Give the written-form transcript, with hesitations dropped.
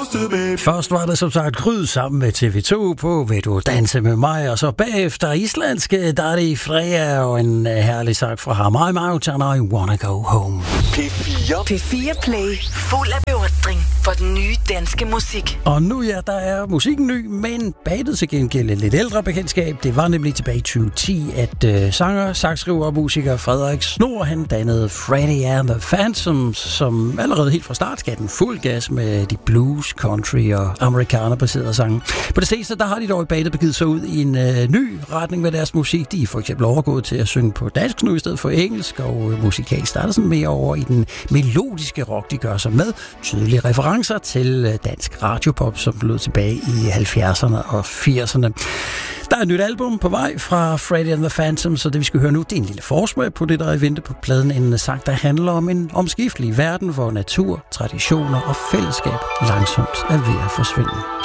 Først var det som sagt Gryd sammen med TV2 på Vil du danse med mig, og så bagefter islandske Daddy Freja og en herlig sang fra ham, I'm out and I wanna go home. P4 Play, fuld af beundring for den nye danske musik. Og nu ja, der er musikken ny, men bandet til gengæld et lidt ældre bekendtskab. Det var nemlig tilbage i 2010, at sanger, sangskriver og musiker Frederik Snor, han dannede Freddie and the Phantoms, som allerede helt fra start gav den fuld gas med de blues, country og amerikanerbaserede sange. På det seneste, der har de dog i bandet begivet sig ud i en ny retning med deres musik. De er for eksempel overgået til at synge på dansk nu i stedet for engelsk, og musikalsk starter sådan mere over i den melodiske rock, de gør sig med tydelige referencer til dansk radiopop, som lød tilbage i 70'erne og 80'erne. Der er et nyt album på vej fra Freddie and the Phantoms, så det vi skal høre nu, det er en lille forsmag på det, der er i vente på pladen. En sang, der handler om en omskiftelig verden, hvor natur, traditioner og fællesskab langsomt er ved at forsvinde.